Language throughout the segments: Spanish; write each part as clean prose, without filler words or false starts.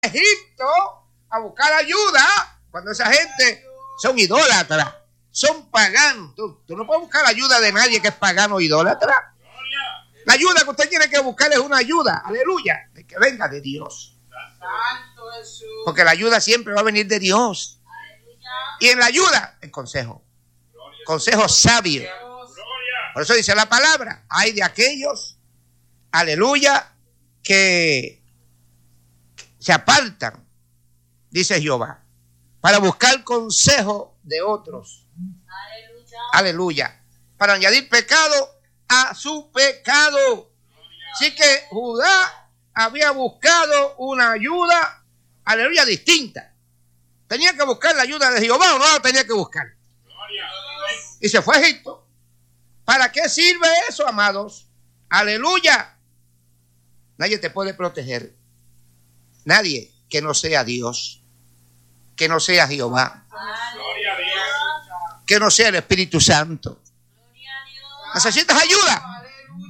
Egipto a buscar ayuda cuando esa gente son idólatras, son paganos. Tú no puedes buscar ayuda de nadie que es pagano o idólatra. La ayuda que usted tiene que buscar es una ayuda, aleluya, de que venga de Dios. Porque la ayuda siempre va a venir de Dios. Y en la ayuda, el consejo. Consejo sabio. Por eso dice la palabra, hay de aquellos, aleluya, que se apartan, dice Jehová, para buscar consejo de otros. Aleluya. Para añadir pecado a su pecado. Así que Judá había buscado una ayuda, aleluya, distinta. ¿Tenía que buscar la ayuda de Jehová o no la tenía que buscar? Y se fue a Egipto. ¿Para qué sirve eso, amados? Aleluya. Nadie te puede proteger. Nadie que no sea Dios, que no sea Jehová, que no sea el Espíritu Santo. ¿Necesitas ayuda?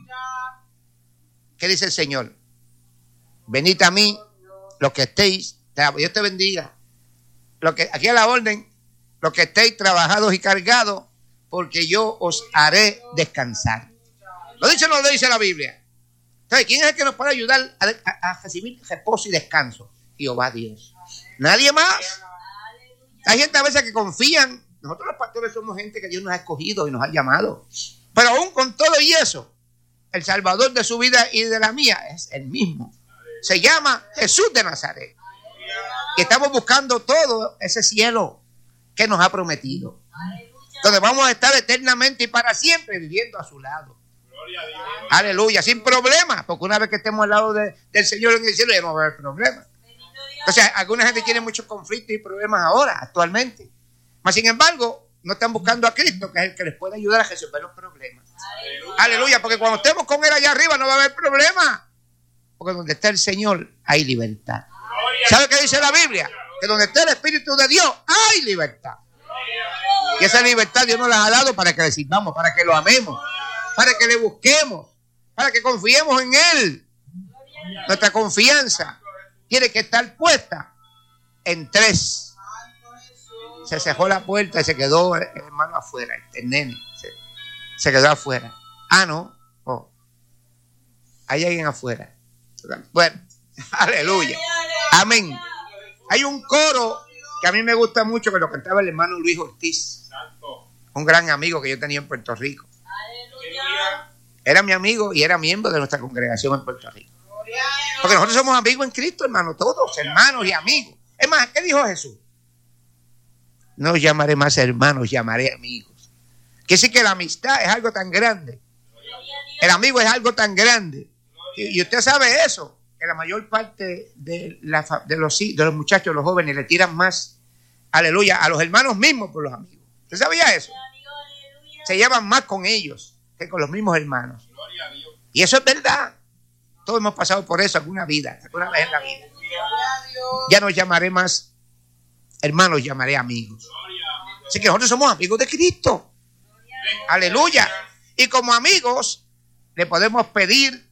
¿Qué dice el Señor? Venid a mí, los que estéis, Dios te bendiga. Aquí a la orden, los que estéis trabajados y cargados, porque yo os haré descansar. ¿Lo dice o no lo dice la Biblia? Entonces, ¿quién es el que nos puede ayudar a recibir reposo y descanso? Jehová Dios. Nadie más. Hay gente a veces que confían. Nosotros los pastores somos gente que Dios nos ha escogido y nos ha llamado. Pero aún con todo y eso, el Salvador de su vida y de la mía es el mismo. Se llama Jesús de Nazaret. Y estamos buscando todo ese cielo que nos ha prometido, donde vamos a estar eternamente y para siempre viviendo a su lado. Aleluya, sin problema, porque una vez que estemos al lado del Señor en el cielo ya no va a haber problema. O sea, alguna gente tiene muchos conflictos y problemas ahora, actualmente. Mas sin embargo, no están buscando a Cristo, que es el que les puede ayudar a resolver los problemas. Aleluya, porque cuando estemos con Él allá arriba no va a haber problema. Porque donde está el Señor hay libertad. ¿Sabe qué dice la Biblia? Que donde está el Espíritu de Dios hay libertad. Y esa libertad Dios nos la ha dado para que le sirvamos, para que lo amemos, para que le busquemos, para que confiemos en Él. Nuestra confianza tiene que estar puesta en tres. Se cerró la puerta y se quedó el hermano afuera, el nene. Se quedó afuera. Ah, no. Oh. Hay alguien afuera. Bueno, aleluya. Amén. Hay un coro que a mí me gusta mucho, que lo cantaba el hermano Luis Ortiz, un gran amigo que yo tenía en Puerto Rico. Era mi amigo y era miembro de nuestra congregación en Puerto Rico. Porque nosotros somos amigos en Cristo, hermano, todos hermanos y amigos. Es más, ¿qué dijo Jesús? No os llamaré más hermanos, llamaré amigos. Quiere decir que la amistad es algo tan grande. El amigo es algo tan grande. Y usted sabe eso, que la mayor parte de los muchachos, los jóvenes, le tiran más, aleluya, a los hermanos mismos por los amigos. ¿Usted sabía eso? Se llevan más con ellos que con los mismos hermanos. Y eso es verdad. Todos hemos pasado por eso alguna vez en la vida. Ya no llamaré más hermanos, llamaré amigos. Así que nosotros somos amigos de Cristo. Aleluya. Y como amigos le podemos pedir: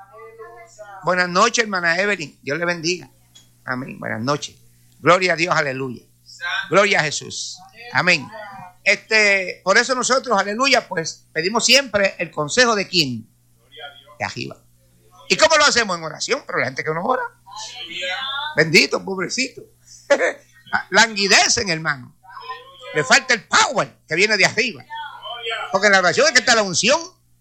buenas noches, hermana Evelyn, Dios le bendiga. Amén, buenas noches. Gloria a Dios, aleluya. Gloria a Jesús. Amén. Por eso nosotros, aleluya, pues pedimos siempre el consejo de quién, de arriba. ¿Y cómo lo hacemos? En oración, pero la gente que no ora, bendito, pobrecito, languidecen, hermano. Le falta el power que viene de arriba, porque en la oración es que está la unción.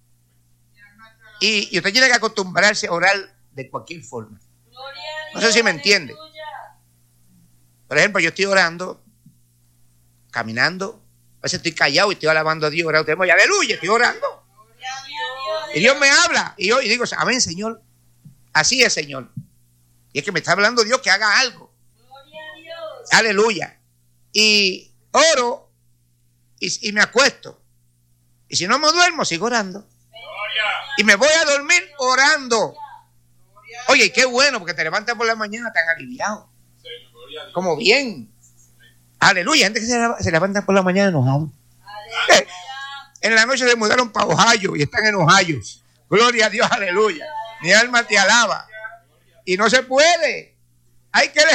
Y usted tiene que acostumbrarse a orar de cualquier forma. No sé si me entiende. Por ejemplo, yo estoy orando, caminando, a veces estoy callado y estoy alabando a Dios, orando, aleluya, estoy orando. Y Dios me habla y yo digo: amén, Señor. Así es, Señor. Y es que me está hablando Dios que haga algo. Aleluya. Y oro y me acuesto. Y si no me duermo, sigo orando. Y me voy a dormir orando. Oye, qué bueno, porque te levantas por la mañana tan aliviado. Como bien. Aleluya. Gente que se levanta por la mañana enojado. En la noche se mudaron para Ohio y están en Ohio. Gloria a Dios, aleluya. Mi alma te alaba. Y no se puede. hay que